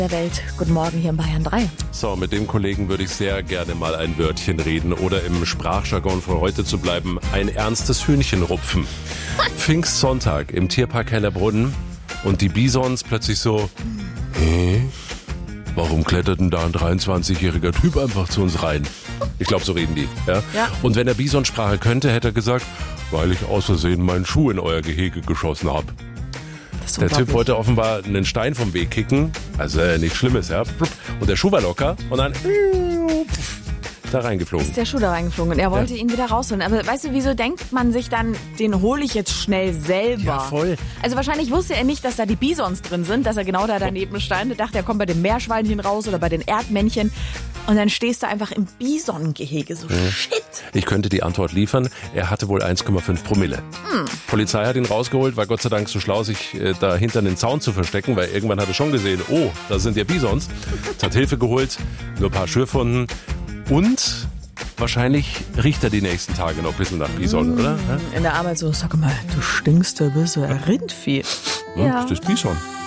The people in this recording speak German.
der Welt. Guten Morgen hier in Bayern 3. So, mit dem Kollegen würde ich sehr gerne mal ein Wörtchen reden oder im Sprachjargon von heute zu bleiben, ein ernstes Hühnchen rupfen. Pfingstsonntag im Tierpark Hellerbrunn und die Bisons plötzlich so, warum klettert denn da ein 23-jähriger Typ einfach zu uns rein? Ich glaube, so reden die. Ja? Und wenn er Bisonsprache könnte, hätte er gesagt, weil ich aus Versehen meinen Schuh in euer Gehege geschossen habe. Der Typ wollte offenbar einen Stein vom Weg kicken, also nichts Schlimmes, ja. Und der Schuh war locker und dann da reingeflogen. Ist der Schuh da reingeflogen und er wollte ihn wieder rausholen. Aber weißt du, wieso denkt man sich dann, den hole ich jetzt schnell selber? Ja, voll. Also wahrscheinlich wusste er nicht, dass da die Bisons drin sind, dass er genau da daneben stand. Er dachte, er kommt bei den Meerschweinchen raus oder bei den Erdmännchen. Und dann stehst du einfach im Bisongehege. So shit. Ich könnte die Antwort liefern. Er hatte wohl 1,5 Promille. Polizei hat ihn rausgeholt, war Gott sei Dank so schlau, sich da hinter den Zaun zu verstecken, weil irgendwann hat er schon gesehen, oh, da sind ja Bisons. Hat Hilfe geholt, nur ein paar Schürfwunden. Und wahrscheinlich riecht er die nächsten Tage noch ein bisschen nach Bison, oder? In der Arbeit so, sag mal, du stinkst ein bisschen Rindvieh. Ja. Das ist Bison.